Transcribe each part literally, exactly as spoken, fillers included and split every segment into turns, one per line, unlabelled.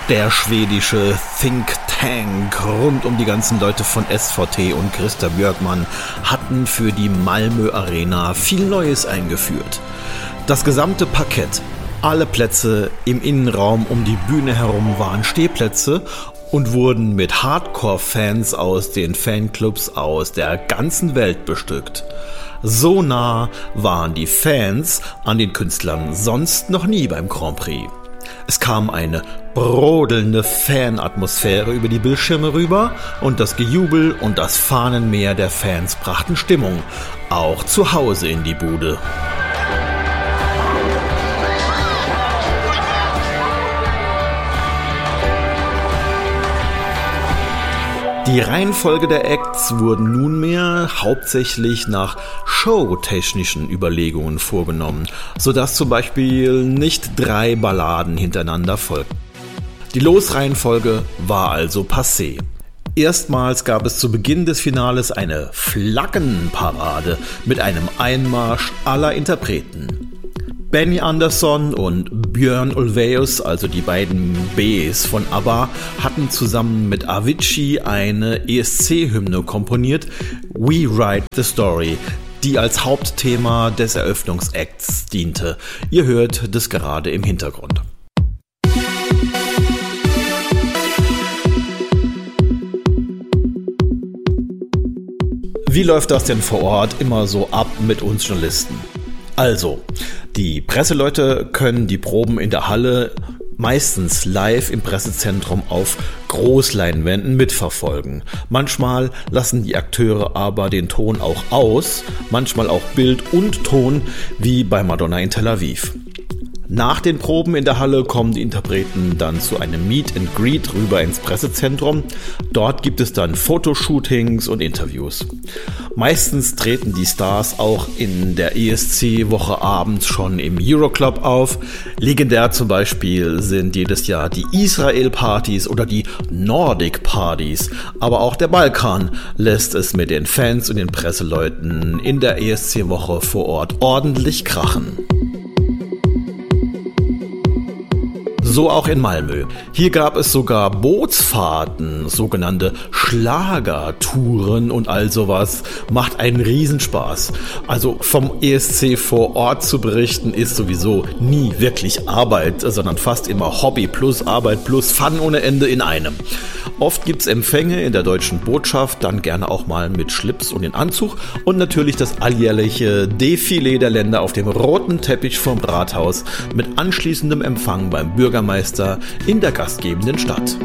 Der schwedische Think Tank rund um die ganzen Leute von S V T und Christa Björkman hatten für die Malmö Arena viel Neues eingeführt. Das gesamte Parkett, alle Plätze im Innenraum um die Bühne herum waren Stehplätze und wurden mit Hardcore-Fans aus den Fanclubs aus der ganzen Welt bestückt. So nah waren die Fans an den Künstlern sonst noch nie beim Grand Prix. Es kam eine brodelnde Fanatmosphäre über die Bildschirme rüber und das Gejubel und das Fahnenmeer der Fans brachten Stimmung, auch zu Hause in die Bude. Die Reihenfolge der Acts wurden nunmehr hauptsächlich nach showtechnischen Überlegungen vorgenommen, sodass zum Beispiel nicht drei Balladen hintereinander folgten. Die Losreihenfolge war also passé. Erstmals gab es zu Beginn des Finales eine Flaggenparade mit einem Einmarsch aller Interpreten. Benny Andersson und Björn Ulvaeus, also die beiden Bs von ABBA, hatten zusammen mit Avicii eine E S C-Hymne komponiert, We Write the Story, die als Hauptthema des Eröffnungsacts diente. Ihr hört das gerade im Hintergrund. Wie läuft das denn vor Ort immer so ab mit uns Journalisten? Also, die Presseleute können die Proben in der Halle meistens live im Pressezentrum auf Großleinwänden mitverfolgen. Manchmal lassen die Akteure aber den Ton auch aus, manchmal auch Bild und Ton, wie bei Madonna in Tel Aviv. Nach den Proben in der Halle kommen die Interpreten dann zu einem Meet and Greet rüber ins Pressezentrum. Dort gibt es dann Fotoshootings und Interviews. Meistens treten die Stars auch in der E S C-Woche abends schon im Euroclub auf. Legendär zum Beispiel sind jedes Jahr die Israel-Partys oder die Nordic-Partys. Aber auch der Balkan lässt es mit den Fans und den Presseleuten in der E S C-Woche vor Ort ordentlich krachen. So auch in Malmö. Hier gab es sogar Bootsfahrten, sogenannte Schlagertouren und all sowas. Macht einen Riesenspaß. Also vom E S C vor Ort zu berichten ist sowieso nie wirklich Arbeit, sondern fast immer Hobby plus Arbeit plus Fun ohne Ende in einem. Oft gibt's Empfänge in der deutschen Botschaft, dann gerne auch mal mit Schlips und in Anzug und natürlich das alljährliche Defilé der Länder auf dem roten Teppich vom Rathaus mit anschließendem Empfang beim Bürgermeister in der gastgebenden Stadt.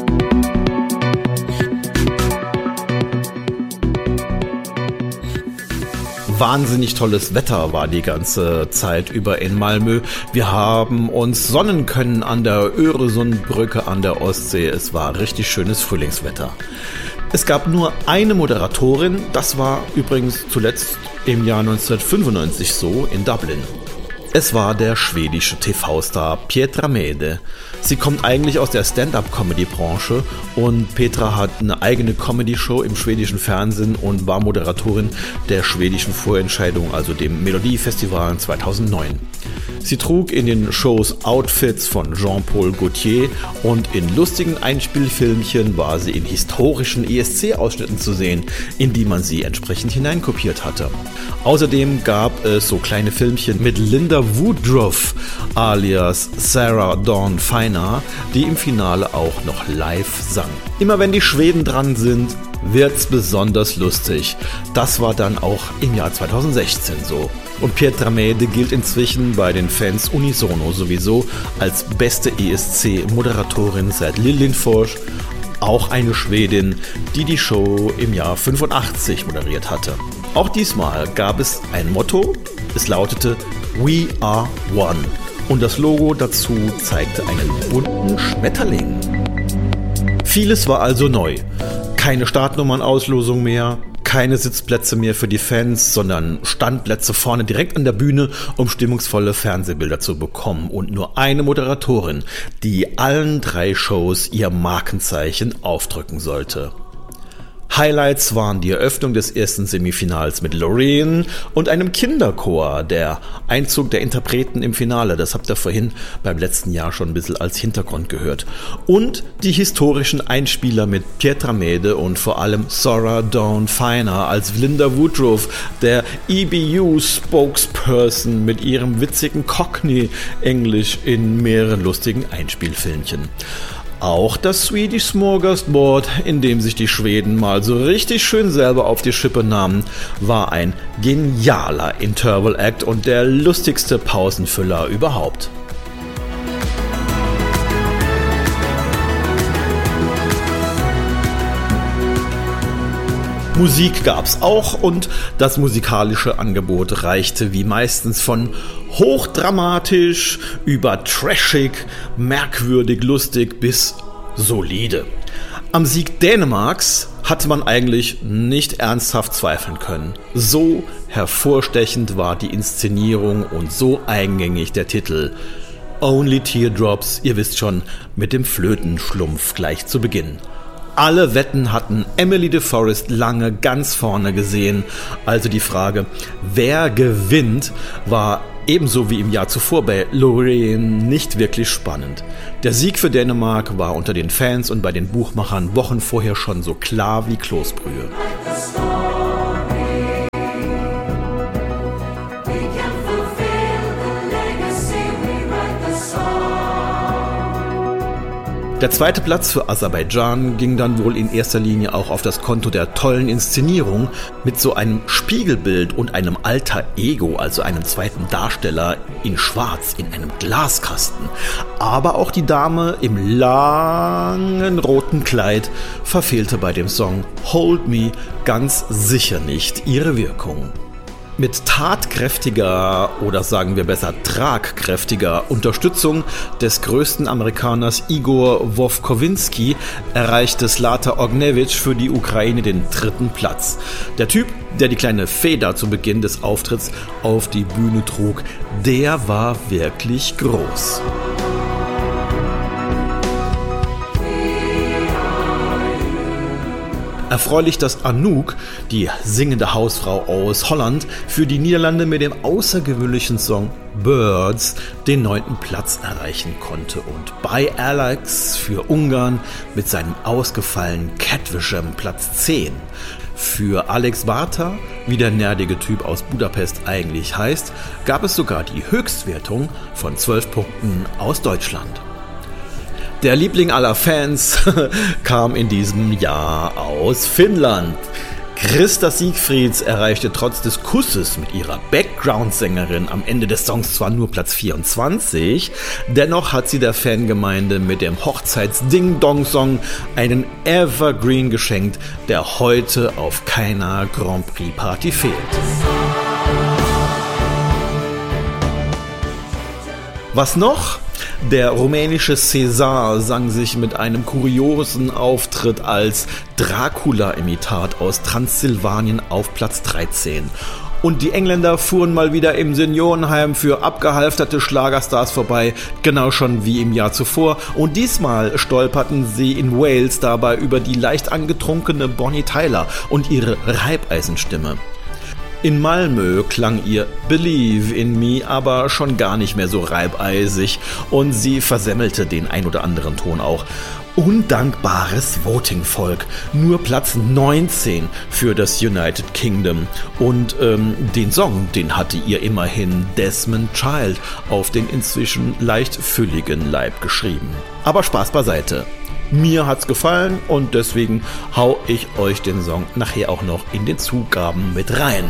Wahnsinnig tolles Wetter war die ganze Zeit über in Malmö. Wir haben uns sonnen können an der Öresundbrücke an der Ostsee. Es war richtig schönes Frühlingswetter. Es gab nur eine Moderatorin, das war übrigens zuletzt im Jahr neunzehnhundertfünfundneunzig so in Dublin. Es war der schwedische T V-Star Petra Mede. Sie kommt eigentlich aus der Stand-up-Comedy-Branche und Petra hat eine eigene Comedy-Show im schwedischen Fernsehen und war Moderatorin der schwedischen Vorentscheidung, also dem Melodiefestival zweitausendneun. Sie trug in den Shows Outfits von Jean-Paul Gaultier und in lustigen Einspielfilmchen war sie in historischen E S C-Ausschnitten zu sehen, in die man sie entsprechend hineinkopiert hatte. Außerdem gab es so kleine Filmchen mit Linda Woodruff alias Sarah Dawn Finer, die im Finale auch noch live sang. Immer wenn die Schweden dran sind, wird's besonders lustig. Das war dann auch im Jahr zweitausendsechzehn so. Und Petra Mede gilt inzwischen bei den Fans unisono sowieso als beste E S C-Moderatorin seit Lill Lindfors, auch eine Schwedin, die die Show im Jahr fünfundachtzig moderiert hatte. Auch diesmal gab es ein Motto, es lautete We are one und das Logo dazu zeigte einen bunten Schmetterling. Vieles war also neu. Keine Startnummernauslosung mehr, keine Sitzplätze mehr für die Fans, sondern Standplätze vorne direkt an der Bühne, um stimmungsvolle Fernsehbilder zu bekommen und nur eine Moderatorin, die allen drei Shows ihr Markenzeichen aufdrücken sollte. Highlights waren die Eröffnung des ersten Semifinals mit Loreen und einem Kinderchor, der Einzug der Interpreten im Finale, das habt ihr vorhin beim letzten Jahr schon ein bisschen als Hintergrund gehört, und die historischen Einspieler mit Pietra Mede und vor allem Zora Dawn Finer als Linda Woodruff, der E B U-Spokesperson mit ihrem witzigen Cockney-Englisch in mehreren lustigen Einspielfilmchen. Auch das Swedish Smorgasbord, in dem sich die Schweden mal so richtig schön selber auf die Schippe nahmen, war ein genialer Interval Act und der lustigste Pausenfüller überhaupt. Musik gab's auch und das musikalische Angebot reichte wie meistens von hochdramatisch über trashig, merkwürdig lustig bis solide. Am Sieg Dänemarks hatte man eigentlich nicht ernsthaft zweifeln können. So hervorstechend war die Inszenierung und so eingängig der Titel. Only Teardrops, ihr wisst schon, mit dem Flötenschlumpf gleich zu Beginn. Alle Wetten hatten Emily de Forest lange ganz vorne gesehen. Also die Frage, wer gewinnt, war ebenso wie im Jahr zuvor bei Loreen nicht wirklich spannend. Der Sieg für Dänemark war unter den Fans und bei den Buchmachern Wochen vorher schon so klar wie Kloßbrühe. Der zweite Platz für Aserbaidschan ging dann wohl in erster Linie auch auf das Konto der tollen Inszenierung mit so einem Spiegelbild und einem Alter Ego, also einem zweiten Darsteller in Schwarz in einem Glaskasten. Aber auch die Dame im langen roten Kleid verfehlte bei dem Song Hold Me ganz sicher nicht ihre Wirkung. Mit tatkräftiger oder sagen wir besser tragkräftiger Unterstützung des größten Amerikaners Igor Wowkowinski erreichte Zlata Ognjevich für die Ukraine den dritten Platz. Der Typ, der die kleine Feder zu Beginn des Auftritts auf die Bühne trug, der war wirklich groß. Erfreulich, dass Anouk, die singende Hausfrau aus Holland, für die Niederlande mit dem außergewöhnlichen Song Birds den neunten Platz erreichen konnte und bei Alex für Ungarn mit seinem ausgefallenen Catwisham Platz zehn. Für Alex Barta, wie der nerdige Typ aus Budapest eigentlich heißt, gab es sogar die Höchstwertung von zwölf Punkten aus Deutschland. Der Liebling aller Fans kam in diesem Jahr aus Finnland. Krista Siegfrieds erreichte trotz des Kusses mit ihrer Background-Sängerin am Ende des Songs zwar nur Platz vierundzwanzig, dennoch hat sie der Fangemeinde mit dem Hochzeits-Ding-Dong-Song einen Evergreen geschenkt, der heute auf keiner Grand Prix-Party fehlt. Was noch? Der rumänische César sang sich mit einem kuriosen Auftritt als Dracula-Imitat aus Transsilvanien auf Platz dreizehn. Und die Engländer fuhren mal wieder im Seniorenheim für abgehalfterte Schlagerstars vorbei, genau schon wie im Jahr zuvor. Und diesmal stolperten sie in Wales dabei über die leicht angetrunkene Bonnie Tyler und ihre Reibeisenstimme. In Malmö klang ihr Believe in Me aber schon gar nicht mehr so reibeisig und sie versemmelte den ein oder anderen Ton auch. Undankbares Voting-Volk. Nur Platz neunzehn für das United Kingdom. Und ähm, den Song, den hatte ihr immerhin Desmond Child auf den inzwischen leicht fülligen Leib geschrieben. Aber Spaß beiseite. Mir hat's gefallen und deswegen hau ich euch den Song nachher auch noch in den Zugaben mit rein.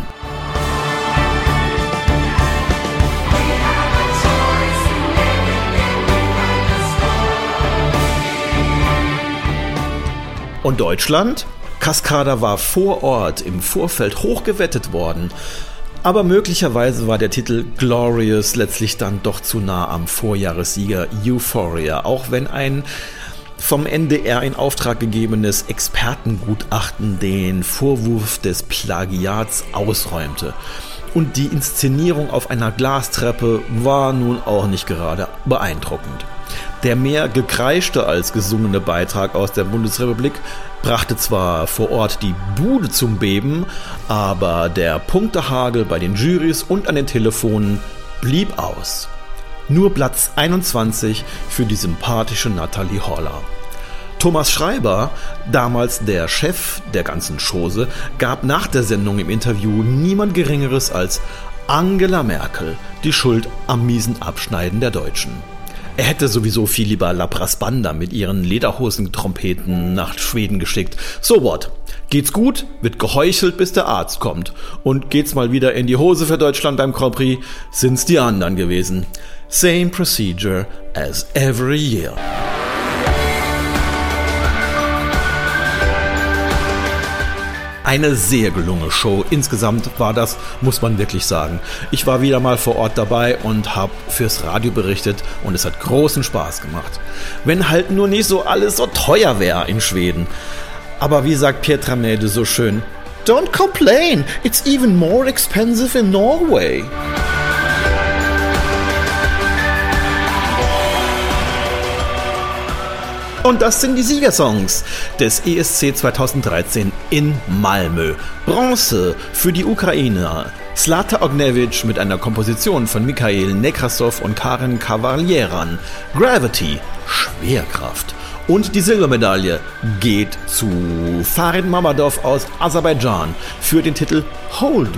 Und Deutschland? Cascada war vor Ort im Vorfeld hoch gewettet worden. Aber möglicherweise war der Titel Glorious letztlich dann doch zu nah am Vorjahressieger Euphoria, auch wenn ein vom N D R in Auftrag gegebenes Expertengutachten den Vorwurf des Plagiats ausräumte. Und die Inszenierung auf einer Glastreppe war nun auch nicht gerade beeindruckend. Der mehr gekreischte als gesungene Beitrag aus der Bundesrepublik brachte zwar vor Ort die Bude zum Beben, aber der Punktehagel bei den Jurys und an den Telefonen blieb aus. Nur Platz einundzwanzig für die sympathische Nathalie Horler. Thomas Schreiber, damals der Chef der ganzen Chose, gab nach der Sendung im Interview niemand Geringeres als Angela Merkel die Schuld am miesen Abschneiden der Deutschen. Er hätte sowieso viel lieber La Prasbanda mit ihren Lederhosen-Trompeten nach Schweden geschickt. So what? Geht's gut, wird geheuchelt, bis der Arzt kommt. Und geht's mal wieder in die Hose für Deutschland beim Grand Prix, sind's die anderen gewesen. Same procedure as every year. Eine sehr gelungene Show. Insgesamt war das, muss man wirklich sagen. Ich war wieder mal vor Ort dabei und habe fürs Radio berichtet und es hat großen Spaß gemacht. Wenn halt nur nicht so alles so teuer wäre in Schweden. Aber wie sagt Petra Mede so schön, "Don't complain, it's even more expensive in Norway." Und das sind die Siegersongs des E S C zweitausenddreizehn in Malmö. Bronze für die Ukrainer. Zlata Ognjevic mit einer Komposition von Mikhail Nekrasov und Karen Kavalieran. Gravity, Schwerkraft. Und die Silbermedaille geht zu Farid Mamadov aus Aserbaidschan für den Titel Hold